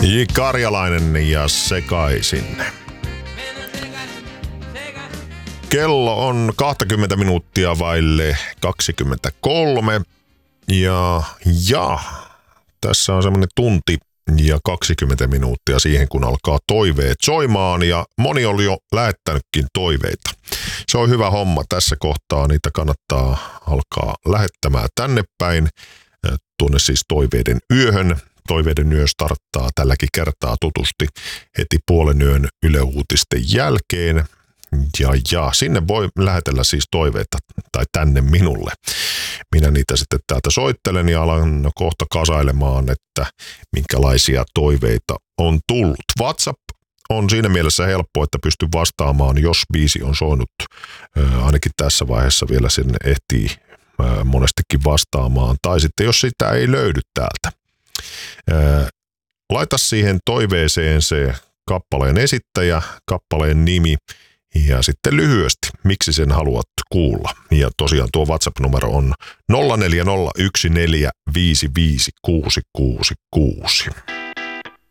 J. Karjalainen ja Sekaisin. Kello on 20 minuuttia vaille 23 ja tässä on semmoinen tunti ja 20 minuuttia siihen, kun alkaa toiveet soimaan ja moni oli jo lähettänytkin toiveita. Se on hyvä homma. Tässä kohtaa niitä kannattaa alkaa lähettämään tänne päin, tuonne siis toiveiden yöhön. Toiveiden yö starttaa tälläkin kertaa tutusti heti puolen yön Yle Uutisten jälkeen. Ja sinne voi lähetellä siis toiveita tai tänne minulle. Minä niitä sitten täältä soittelen ja alan kohta kasailemaan, että minkälaisia toiveita on tullut. WhatsApp on siinä mielessä helppo, että pystyy vastaamaan, jos biisi on soinut. Ainakin tässä vaiheessa vielä sen ehtii monestikin vastaamaan. Tai sitten jos sitä ei löydy täältä. Laita siihen toiveeseen se kappaleen esittäjä, kappaleen nimi ja sitten lyhyesti, miksi sen haluat kuulla. Ja tosiaan tuo WhatsApp-numero on 0401455666.